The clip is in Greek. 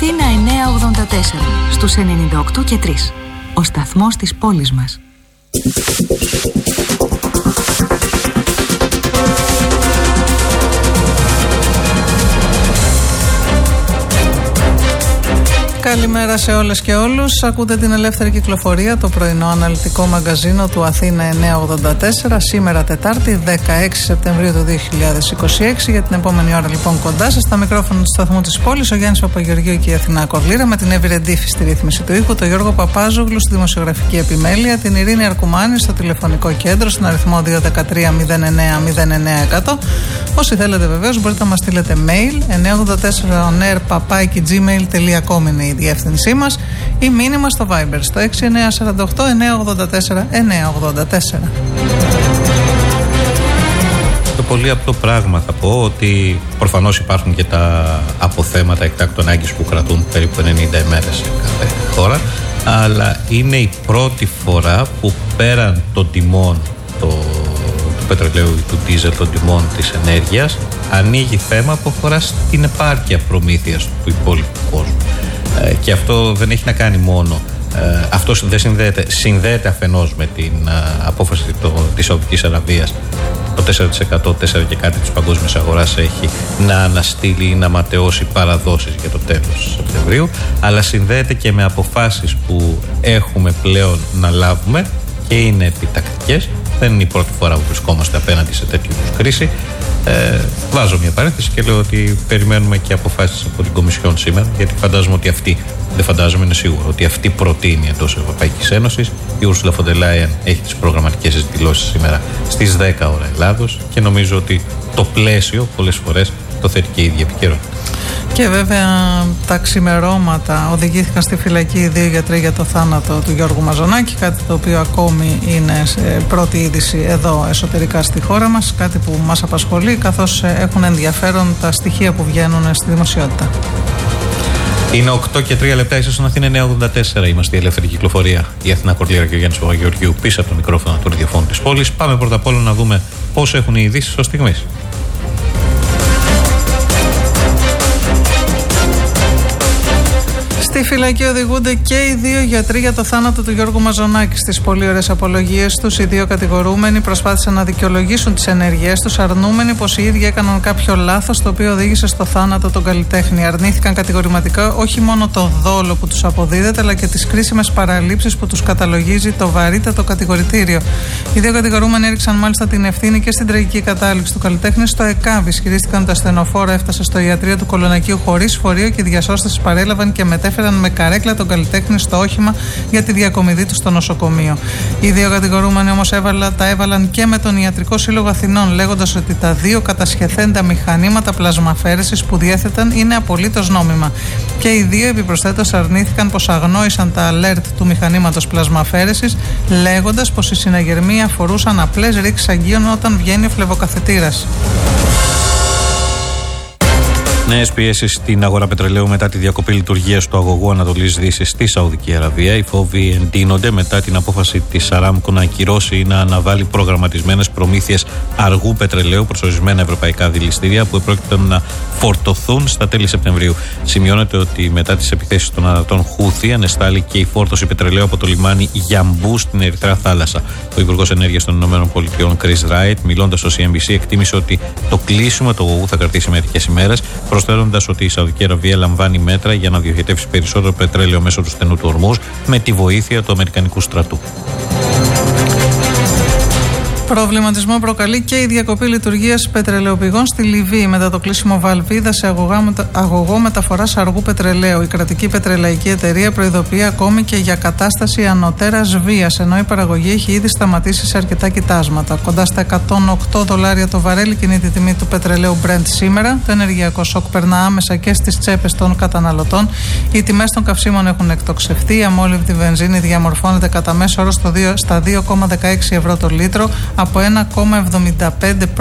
Αθήνα 984 στους 98 και 3. Ο σταθμός της πόλης μας. Καλημέρα σε όλες και όλους. Ακούτε την Ελεύθερη Κυκλοφορία, το πρωινό αναλυτικό μαγκαζίνο του Αθήνα 984. Σήμερα Τετάρτη 16 Σεπτεμβρίου του 2026. Για την επόμενη ώρα λοιπόν κοντά σας στα μικρόφωνα του σταθμού της πόλης, ο Γιάννης Παπαγεωργίου και η Αθηνά Κορλήρα, με την Εύη Ρεντήφη στη ρύθμιση του ήχου, τον Γιώργο Παπάζογλου στη δημοσιογραφική επιμέλεια, την Ειρήνη Αρκουμάνη στο τηλεφωνικό κέντρο στον αριθμό 213-09-09-100. Όσοι θέλετε βεβαίως μπορείτε να μας stείλετε mail 984onair@gmail.com είναι η διεύθυνσή μας, ή μήνυμα στο Viber στο 6948-984-984. Το πολύ απλό πράγμα θα πω ότι προφανώς υπάρχουν και τα αποθέματα εκτάκτου ανάγκης που κρατούν περίπου 90 ημέρες σε κάθε χώρα, αλλά είναι η πρώτη φορά που πέραν των τιμών του πετρελαίου ή του ντίζελ, των τιμών της ενέργειας, ανοίγει θέμα που αφορά στην επάρκεια προμήθειας του υπόλοιπου κόσμου. Και αυτό δεν έχει να κάνει μόνο, αυτό δεν συνδέεται αφενός με την απόφαση της Σαουδικής Αραβίας, το 4%, 4 και κάτι της παγκόσμιας αγοράς έχει να αναστείλει ή να ματαιώσει παραδόσεις για το τέλος Σεπτεμβρίου, αλλά συνδέεται και με αποφάσεις που έχουμε πλέον να λάβουμε και είναι επιτακτικές. Δεν είναι η πρώτη φορά που βρισκόμαστε απέναντι σε τέτοιου είδους κρίση. Βάζω μια παρένθεση και λέω ότι περιμένουμε και αποφάσεις από την Κομισιόν σήμερα, γιατί φαντάζομαι ότι αυτή, δεν φαντάζομαι, είναι σίγουρο ότι αυτή προτείνει εντός Ευρωπαϊκής Ένωσης. Η Ursula von der Leyen έχει τις προγραμματικές της δηλώσεις σήμερα στις 10 ώρα Ελλάδος και νομίζω ότι το πλαίσιο πολλές φορές το θέτει και η ίδια επικαιρότητα. Και βέβαια τα ξημερώματα οδηγήθηκαν στη φυλακή 2 γιατροί για το θάνατο του Γιώργου Μαζονάκη, κάτι το οποίο ακόμη είναι σε πρώτη είδηση εδώ εσωτερικά στη χώρα μας, κάτι που μας απασχολεί καθώς έχουν ενδιαφέρον τα στοιχεία που βγαίνουν στη δημοσιότητα. Είναι 8 και 3 λεπτά, ίσως στον Αθήνα 984. Είμαστε η Ελεύθερη Κυκλοφορία. Η Αθηνά Κορλήρα και ο Γιάννης Παπαγεωργίου πίσω από το μικρόφωνο του ραδιοφώνου της πόλης. Πάμε πρώτα απ' όλα να δούμε πώς έχουν οι ειδήσεις ως στιγμής. Στη φυλακή οδηγούνται και οι 2 γιατροί για το θάνατο του Γιώργου Μαζονάκη. Στις πολύ ωραίες απολογίες τους, οι 2 κατηγορούμενοι προσπάθησαν να δικαιολογήσουν τις ενέργειές τους, αρνούμενοι πως οι ίδιοι έκαναν κάποιο λάθος το οποίο οδήγησε στο θάνατο τον καλλιτέχνη. Αρνήθηκαν κατηγορηματικά όχι μόνο το δόλο που τους αποδίδεται, αλλά και τις κρίσιμες παραλήψεις που τους καταλογίζει το βαρύτατο κατηγορητήριο. Οι 2 κατηγορούμενοι έριξαν μάλιστα την ευθύνη και στην τραγική κατάληξη του καλλιτέχνη στο ΕΚΑΒ. Ισχυρίστηκαν ότι το ασθενοφόρο έφτασε στο ιατρείο του Κολονακίου χωρίς φορείο και οι διασώστες παρέλαβαν και μετέφεραν με καρέκλα τον καλλιτέχνη στο όχημα για τη διακομιδή του στο νοσοκομείο. Οι 2 κατηγορούμενοι όμως τα έβαλαν και με τον Ιατρικό Σύλλογο Αθηνών, λέγοντας ότι τα 2 κατασχεθέντα μηχανήματα πλασμαφέρεσης που διέθεταν είναι απολύτως νόμιμα. Και οι 2 επιπροσθέτως αρνήθηκαν πως αγνόησαν τα alert του μηχανήματος πλασμαφέρεσης, λέγοντας πως οι συναγερμοί αφορούσαν απλές ρήξεις αγγείων όταν βγαίνει ο φλεβοκαθετήρας. Νέες πιέσεις στην αγορά πετρελαίου μετά τη διακοπή λειτουργίας του αγωγού Ανατολής Δύσης στη Σαουδική Αραβία. Οι φόβοι εντείνονται μετά την απόφαση της Αράμκο να ακυρώσει ή να αναβάλει προγραμματισμένες προμήθειες αργού πετρελαίου προς ορισμένα ευρωπαϊκά δηληστήρια που επρόκειτο να φορτωθούν στα τέλη Σεπτεμβρίου. Σημειώνεται ότι μετά τις επιθέσεις των ανατών Χούθη ανεστάλλει και η φόρτωση πετρελαίου από το λιμάνι Γιαμπού στην Ερυθρά Θάλασσα. Ο Υπουργός Ενέργειας των ΗΠΑ, Chris Wright, μιλώντας στο CNBC, εκτίμησε ότι το κλείσιμο του αγωγού θα κρατήσει μερικές ημέρες, προσφέροντας ότι η Σαουδική Αραβία λαμβάνει μέτρα για να διοχετεύσει περισσότερο πετρέλαιο μέσω του στενού του Ορμούζ με τη βοήθεια του Αμερικανικού στρατού. Προβληματισμό προκαλεί και η διακοπή λειτουργίας πετρελαιοπηγών στη Λιβύη μετά το κλείσιμο βαλβίδα σε αγωγό μεταφοράς αργού πετρελαίου. Η κρατική πετρελαϊκή εταιρεία προειδοποιεί ακόμη και για κατάσταση ανωτέρας βίας, ενώ η παραγωγή έχει ήδη σταματήσει σε αρκετά κοιτάσματα. Κοντά στα $108 το βαρέλι κινείται η τιμή του πετρελαίου Brent σήμερα. Το ενεργειακό σοκ περνά άμεσα και στις τσέπες των καταναλωτών. Οι τιμές των καυσίμων έχουν εκτοξευτεί. Η αμόλυβδη βενζίνη διαμορφώνεται κατά μέσο όρο στα 2,16 ευρώ το λίτρο, από 1,75